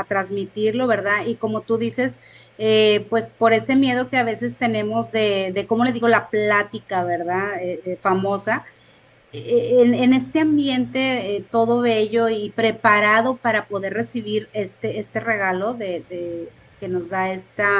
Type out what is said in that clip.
a transmitirlo, ¿verdad? Y como tú dices, pues por ese miedo que a veces tenemos ¿cómo le digo? La plática, ¿verdad? Famosa. En este ambiente todo bello y preparado para poder recibir este regalo que nos da esta